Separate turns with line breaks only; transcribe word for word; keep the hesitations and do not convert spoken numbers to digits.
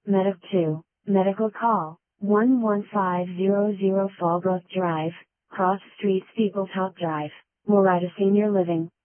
Medic two, medical call, one one five zero zero Fallbrook Drive, Cross Street Steepletown Drive, Morida Senior Living.